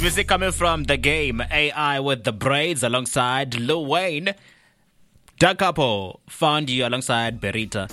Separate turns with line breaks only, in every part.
music coming from The Game, AI with the Braids alongside Lil Wayne. Da Capo found you alongside Berita.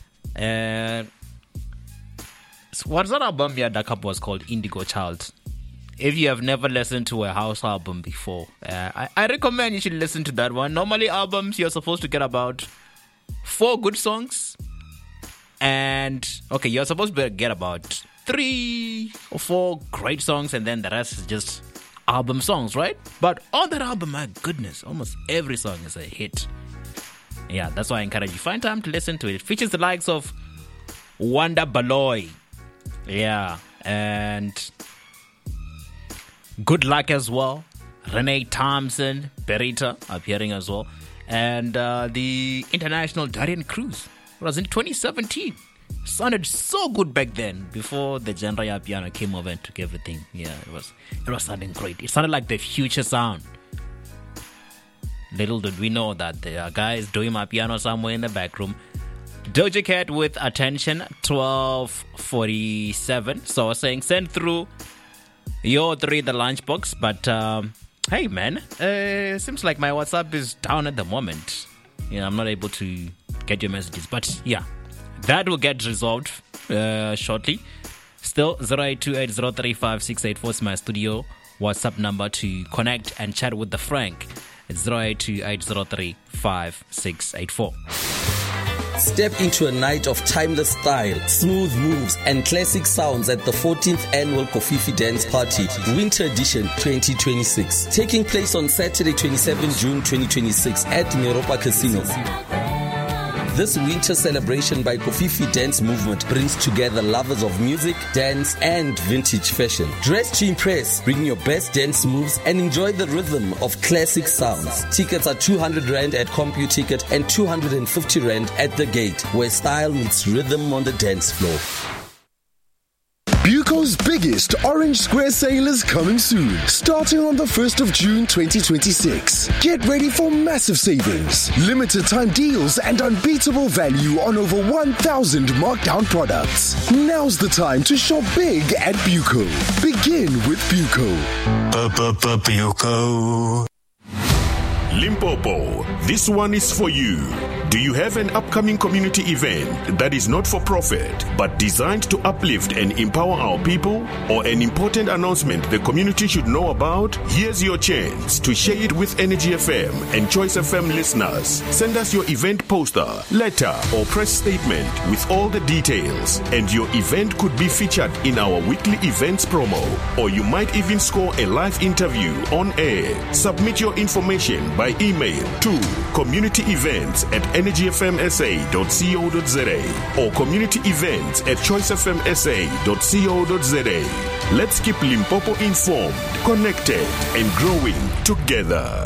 What's that album Da Capo was called? Indigo Child. If you have never listened to a house album before, I recommend you should listen to that one. Normally albums, you're supposed to get about 4 good songs. And, okay, you're supposed to get about 3 or 4 great songs, and then the rest is just album songs, right? But on that album, my goodness, almost every song is a hit. Yeah, that's why I encourage you. Find time to listen to it. It features the likes of Wanda Baloy. Yeah, and Good Luck as well. Renee Thompson, Berita appearing as well. And the international Darian Cruz. It was in 2017. Sounded so good back then, before the genre ya piano came over and took everything. Yeah, it was sounding great. It sounded like the future sound. Little did we know that there are guys doing my piano somewhere in the back room. Doja Cat with Attention, 12:47. So I was saying, send through your 3 the lunchbox. But hey man, seems like my WhatsApp is down at the moment. Yeah, I'm not able to get your messages. But yeah, that will get resolved shortly. Still, 0828035684 is my studio WhatsApp number to connect and chat with the Frank. It's 0828035684.
Step into a night of timeless style, smooth moves, and classic sounds at the 14th Annual Kofifi Dance Party, Winter Edition 2026. Taking place on Saturday, 27 June 2026 at Meropa Casino. This winter celebration by Kofifi Dance Movement brings together lovers of music, dance, and vintage fashion. Dress to impress, bring your best dance moves, and enjoy the rhythm of classic sounds. Tickets are 200 Rand at CompuTicket and 250 Rand at the gate, where style meets rhythm on the dance floor.
Buco's biggest Orange Square sale is coming soon, starting on the 1st of June 2026. Get ready for massive savings, limited time deals, and unbeatable value on over 1,000 markdown products. Now's the time to shop big at Buco. Begin with Buco.
Buco. Limpopo, this one is for you. Do you have an upcoming community event that is not for profit but designed to uplift and empower our people, or an important announcement the community should know about? Here's your chance to share it with Energy FM and Choice FM listeners. Send us your event poster, letter, or press statement with all the details, and your event could be featured in our weekly events promo, or you might even score a live interview on air. Submit your information by email to communityevents@energyfmsa.co.za or communityevents@choicefmsa.co.za. Let's keep Limpopo informed, connected, and growing together.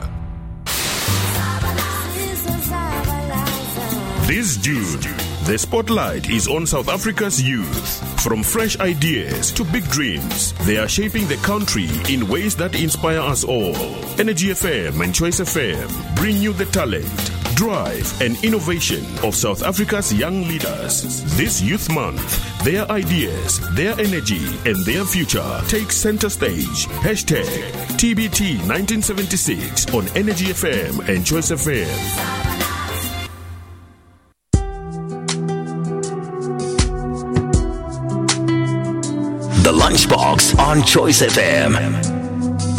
This June, the spotlight is on South Africa's youth. From fresh ideas to big dreams, they are shaping the country in ways that inspire us all. Energy FM and Choice FM bring you the talent, drive, and innovation of South Africa's young leaders. This Youth Month, their ideas, their energy, and their future take center stage. Hashtag TBT 1976 on Energy FM and Choice FM.
The Lunchbox on Choice FM.